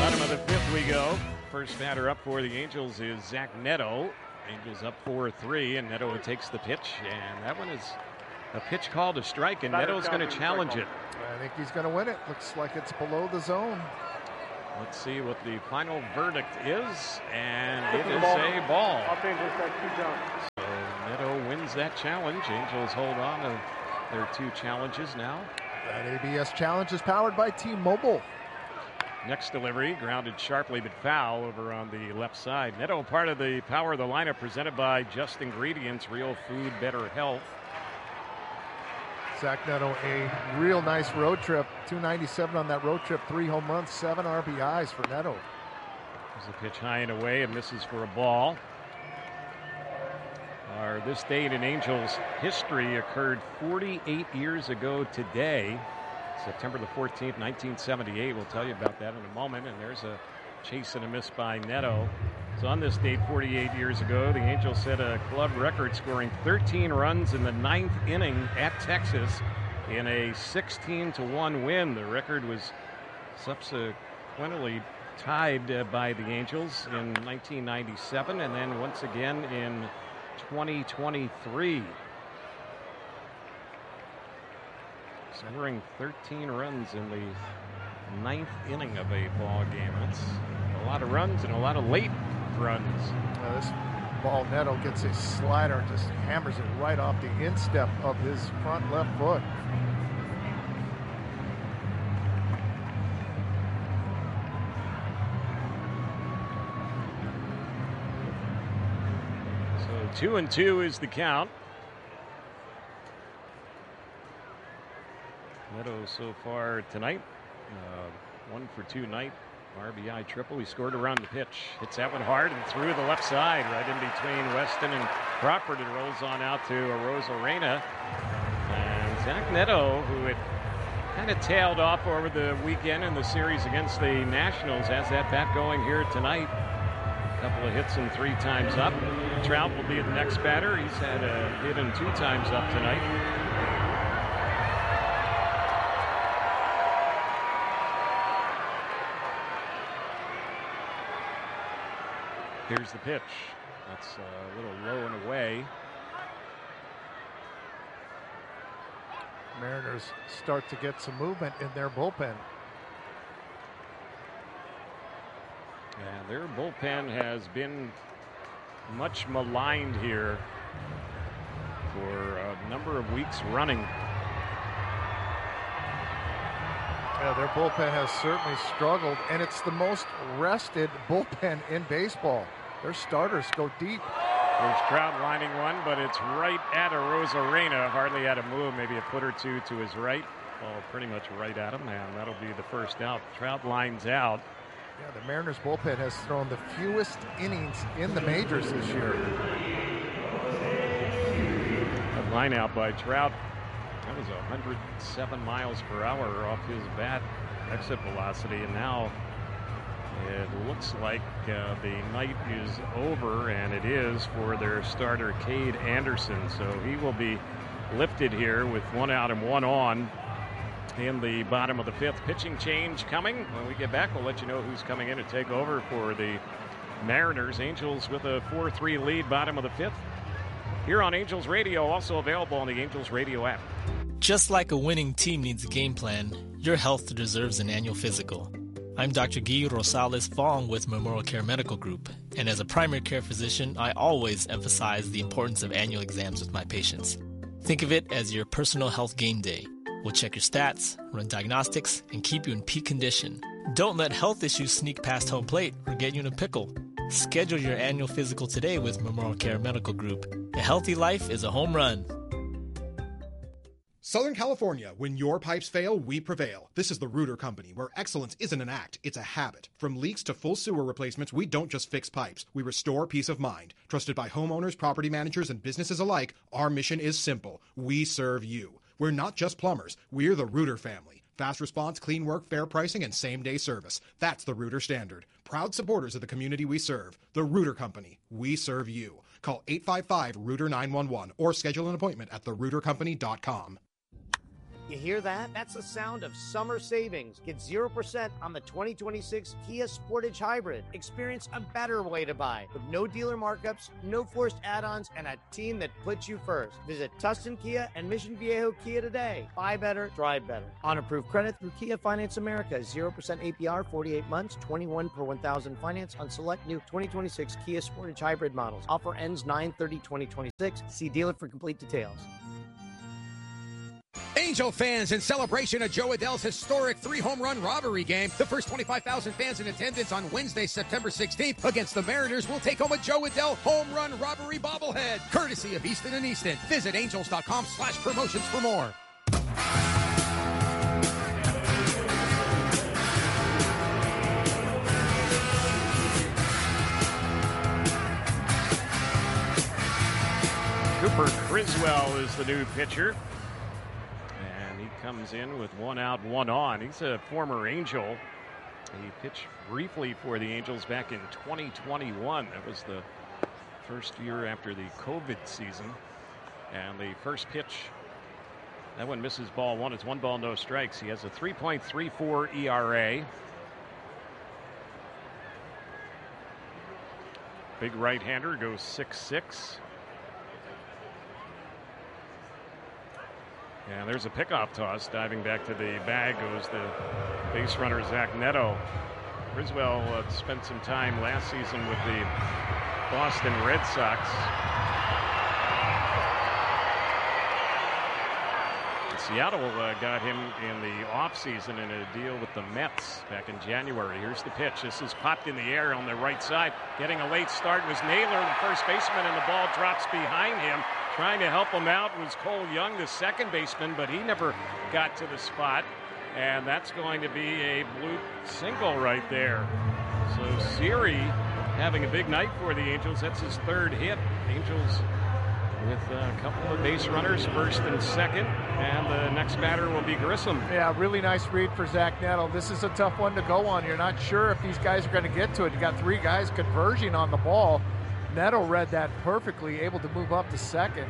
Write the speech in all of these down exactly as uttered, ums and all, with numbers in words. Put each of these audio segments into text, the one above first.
Bottom of the fifth we go. First batter up for the Angels is Zach Neto. Angels up four three, and Neto takes the pitch, and that one is a pitch called a strike, and Neto's going to challenge it. I think he's going to win it. Looks like it's below the zone. Let's see what the final verdict is, and it is a ball. So Neto wins that challenge. Angels hold on to their two challenges now. That A B S challenge is powered by T-Mobile. Next delivery, grounded sharply but foul over on the left side. Neto, part of the power of the lineup, presented by Just Ingredients, real food, better health. Zach Neto, a real nice road trip. two ninety-seven on that road trip, three home runs, seven R B Is for Neto. There's a pitch high and away, and misses for a ball. Our this date in Angels history occurred forty-eight years ago today. September the fourteenth, nineteen seventy-eight. We'll tell you about that in a moment. And there's a chase and a miss by Neto. So on this date, forty-eight years ago, the Angels set a club record, scoring thirteen runs in the ninth inning at Texas in a sixteen to one win. The record was subsequently tied uh, by the Angels in nineteen ninety-seven and then once again in twenty twenty-three. Scoring thirteen runs in the ninth inning of a ball game. That's a lot of runs and a lot of late runs. Uh, this ball, Neto gets a slider and just hammers it right off the instep of his front left foot. So two and two is the count. Neto so far tonight, uh, one for two night, R B I triple. He scored around the pitch. Hits that one hard and through the left side, right in between Weston and Crawford. It rolls on out to Arozarena. And Zach Neto, who had kind of tailed off over the weekend in the series against the Nationals, has that bat going here tonight. A couple of hits and three times up. Trout will be the next batter. He's had a hit and two times up tonight. Here's the pitch. That's a little low and away. Mariners start to get some movement in their bullpen. And their bullpen has been much maligned here for a number of weeks running. Yeah, their bullpen has certainly struggled, and it's the most rested bullpen in baseball. Their starters go deep. There's Trout lining one, but it's right at Arozarena. Hardly had a move, maybe a foot or two to his right. Well, pretty much right at him, and that'll be the first out. Trout lines out. Yeah, the Mariners bullpen has thrown the fewest innings in the majors this year. A line out by Trout. That was one hundred seven miles per hour off his bat exit velocity, and now it looks like uh, the night is over, and it is for their starter, Cade Anderson. So he will be lifted here with one out and one on in the bottom of the fifth. Pitching change coming. When we get back, we'll let you know who's coming in to take over for the Mariners. Angels with a four three lead, bottom of the fifth. Here on Angels Radio, also available on the Angels Radio app. Just like a winning team needs a game plan, your health deserves an annual physical. I'm Doctor Guy Rosales Fong with Memorial Care Medical Group, and as a primary care physician, I always emphasize the importance of annual exams with my patients. Think of it as your personal health game day. We'll check your stats, run diagnostics, and keep you in peak condition. Don't let health issues sneak past home plate or get you in a pickle. Schedule your annual physical today with Memorial Care Medical Group. A healthy life is a home run. Southern California, when your pipes fail, we prevail. This is the Rooter Company, where excellence isn't an act, it's a habit. From leaks to full sewer replacements, we don't just fix pipes, we restore peace of mind. Trusted by homeowners, property managers, and businesses alike, our mission is simple. We serve you. We're not just plumbers, we're the Rooter family. Fast response, clean work, fair pricing, and same-day service. That's the Rooter standard. Proud supporters of the community we serve. The Rooter Company. We serve you. Call eight five five, R O O T E R nine one one or schedule an appointment at the rooter company dot com. You hear that? That's the sound of summer savings. Get zero percent on the twenty twenty-six Kia Sportage Hybrid. Experience a better way to buy with no dealer markups, no forced add-ons, and a team that puts you first. Visit Tustin Kia and Mission Viejo Kia today. Buy better, drive better. On approved credit through Kia Finance America. zero percent A Per, forty-eight months, twenty-one per one thousand finance on select new twenty twenty-six Kia Sportage Hybrid models. Offer ends nine thirty twenty twenty-six. See dealer for complete details. Angel fans, in celebration of Joe Adell's historic three-home run robbery game, the first twenty-five thousand fans in attendance on Wednesday, September sixteenth against the Mariners will take home a Joe Adell home run robbery bobblehead, courtesy of Easton and Easton. Visit angels.com slash promotions for more. Cooper Criswell is the new pitcher. And he comes in with one out, one on. He's a former Angel. He pitched briefly for the Angels back in twenty twenty-one. That was the first year after the COVID season. And the first pitch, that one misses ball one. It's one ball, no strikes. He has a three point three four E R A. Big right-hander, goes six six. And there's a pickoff toss. Diving back to the bag goes the base runner, Zach Neto. Criswell uh, spent some time last season with the Boston Red Sox. Seattle uh, got him in the offseason in a deal with the Mets back in January. Here's the pitch. This is popped in the air on the right side. Getting a late start was Naylor, the first baseman, and the ball drops behind him. Trying to help him out was Cole Young, the second baseman, but he never got to the spot. And that's going to be a blue single right there. So Siri having a big night for the Angels. That's his third hit. Angels with a couple of base runners, first and second, and the next batter will be Grissom. Yeah, really nice read for Zach Neto. This is a tough one to go on. You're not sure if these guys are going to get to it. You got three guys converging on the ball. Neto read that perfectly, able to move up to second.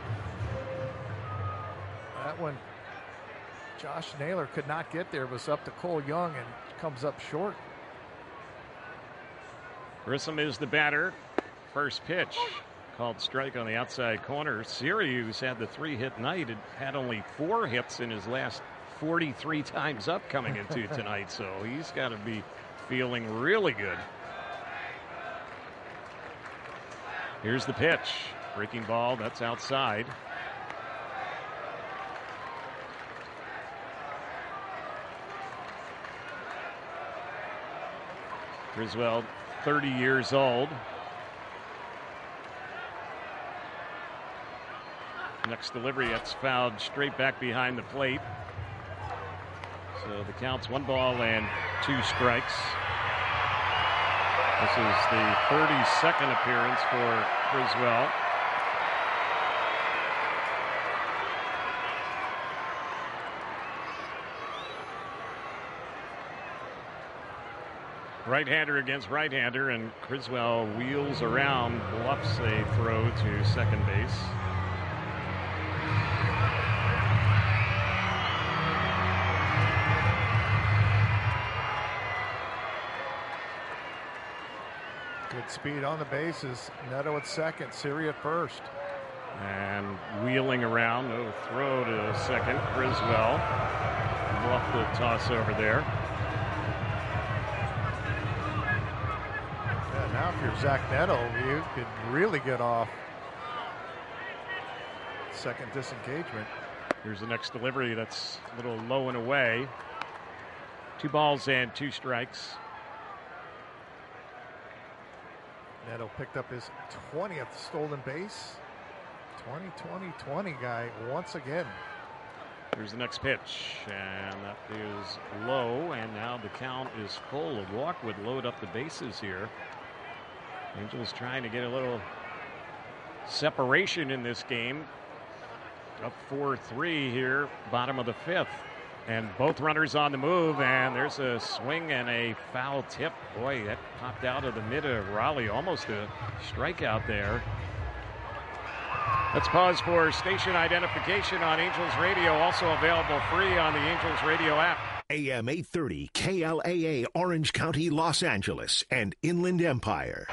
That one, Josh Naylor could not get there. It was up to Cole Young and comes up short. Grissom is the batter. First pitch. Called strike on the outside corner. Sirius had the three-hit night. Had had only four hits in his last forty-three times up coming into tonight, so he's got to be feeling really good. Here's the pitch. Breaking ball, that's outside. Criswell, thirty years old. Next delivery, that's fouled straight back behind the plate. So the count's one ball and two strikes. This is the thirty-second appearance for Criswell. Right-hander against right-hander, and Criswell wheels around, bluffs a throw to second base. Good speed on the bases. Neto at second, Siri at first. And wheeling around, no throw to second. Criswell bluffed the toss over there. Yeah, now if you're Zach Neto, you could really get off second disengagement. Here's the next delivery. That's a little low and away. Two balls and two strikes. Neto picked up his twentieth stolen base. twenty twenty twenty guy once again. Here's the next pitch, and that is low, and now the count is full. A walk would load up the bases here. Angels trying to get a little separation in this game. Up four three here, bottom of the fifth. And both runners on the move, and there's a swing and a foul tip. Boy, that popped out of the mid of Raleigh. Almost a strikeout there. Let's pause for station identification on Angels Radio, also available free on the Angels Radio app. A M eight thirty, K L A A, Orange County, Los Angeles, and Inland Empire.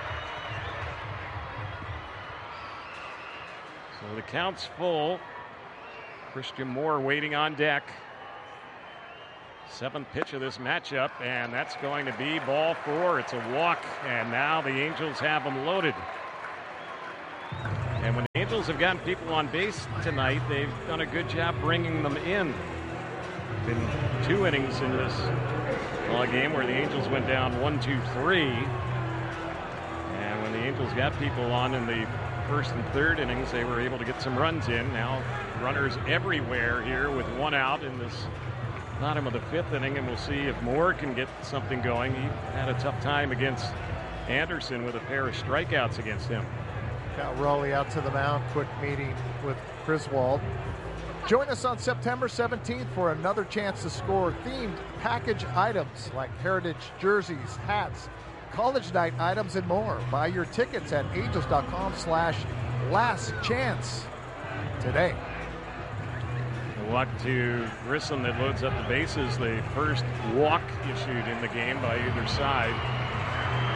So the count's full. Christian Moore waiting on deck. Seventh pitch of this matchup, and that's going to be ball four. It's a walk, and now the Angels have them loaded. And when the Angels have gotten people on base tonight, they've done a good job bringing them in. Been two innings in this ball game where the Angels went down one, two, three. And when the Angels got people on in the first and third innings, they were able to get some runs in. Now runners everywhere here with one out in this bottom of the fifth inning, and we'll see if Moore can get something going. He had a tough time against Anderson with a pair of strikeouts against him. Got Raleigh out to the mound. Quick meeting with Griswold. Join us on September seventeenth for another chance to score themed package items like heritage jerseys, hats, college night items, and more. Buy your tickets at angels.com slash last chance today. A walk to Grissom that loads up the bases. The first walk issued in the game by either side.